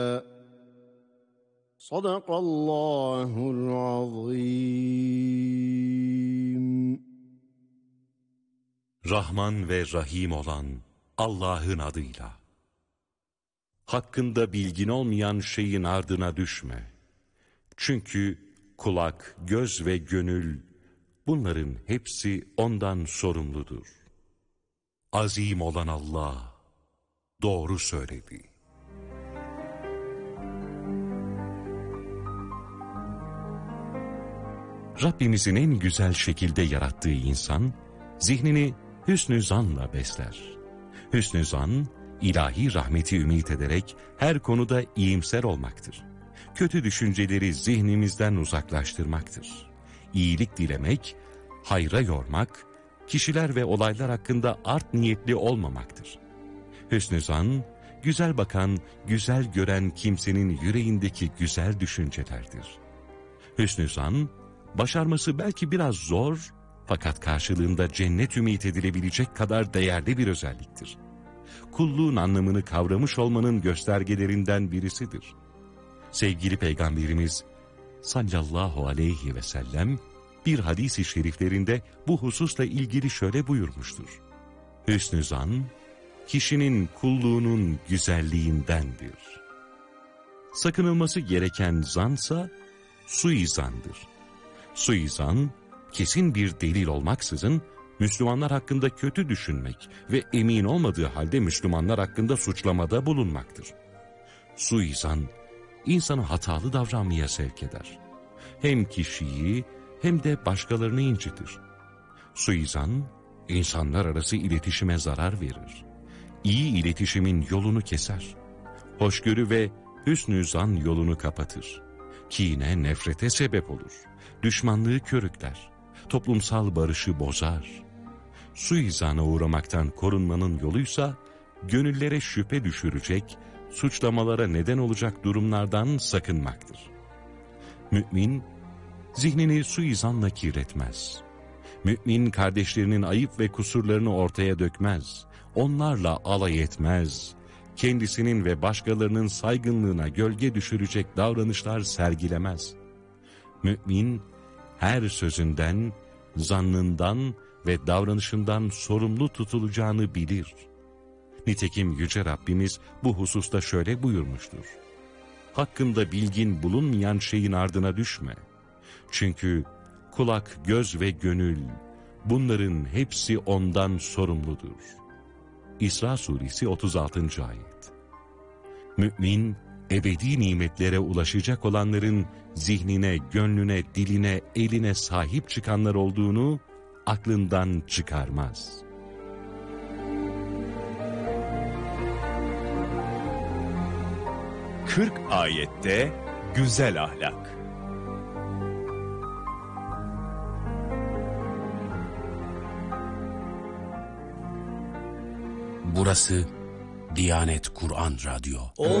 Sadakallahul azim. Rahman ve Rahim olan Allah'ın adıyla. Hakkında bilgin olmayan şeyin ardına düşme. Çünkü kulak, göz ve gönül, bunların hepsi ondan sorumludur. Azim olan Allah doğru söyledi. Rabbimizin en güzel şekilde yarattığı insan, zihnini hüsnü zanla besler. Hüsnü zan, ilahi rahmeti ümit ederek her konuda iyimser olmaktır. Kötü düşünceleri zihnimizden uzaklaştırmaktır. İyilik dilemek, hayra yormak, kişiler ve olaylar hakkında art niyetli olmamaktır. Hüsnü zan, güzel bakan, güzel gören kimsenin yüreğindeki güzel düşüncelerdir. Hüsnü zan, başarması belki biraz zor, fakat karşılığında cennet ümit edilebilecek kadar değerli bir özelliktir. Kulluğun anlamını kavramış olmanın göstergelerinden birisidir. Sevgili Peygamberimiz sallallahu aleyhi ve sellem bir hadis-i şeriflerinde bu hususla ilgili şöyle buyurmuştur. Hüsnü zan, kişinin kulluğunun güzelliğindendir. Sakınılması gereken zansa suizandır. Suizan, kesin bir delil olmaksızın Müslümanlar hakkında kötü düşünmek ve emin olmadığı halde Müslümanlar hakkında suçlamada bulunmaktır. Suizan, insanı hatalı davranmaya sevk eder. Hem kişiyi hem de başkalarını incitir. Suizan, insanlar arası iletişime zarar verir. İyi iletişimin yolunu keser. Hoşgörü ve hüsnü zan yolunu kapatır. Kine, nefrete sebep olur. Düşmanlığı körükler. Toplumsal barışı bozar. Suizana uğramaktan korunmanın yoluysa, gönüllere şüphe düşürecek, suçlamalara neden olacak durumlardan sakınmaktır. Mümin, zihnini suizanla kirletmez. Mümin, kardeşlerinin ayıp ve kusurlarını ortaya dökmez. Onlarla alay etmez. Kendisinin ve başkalarının saygınlığına gölge düşürecek davranışlar sergilemez. Mümin, her sözünden, zannından ve davranışından sorumlu tutulacağını bilir. Nitekim Yüce Rabbimiz bu hususta şöyle buyurmuştur. Hakkında bilgin bulunmayan şeyin ardına düşme. Çünkü kulak, göz ve gönül, bunların hepsi ondan sorumludur. İsra Suresi 36. ayet. Mümin, ebedi nimetlere ulaşacak olanların zihnine, gönlüne, diline, eline sahip çıkanlar olduğunu aklından çıkarmaz. Kırk ayette güzel ahlak. Burası Diyanet Kur'an Radyo.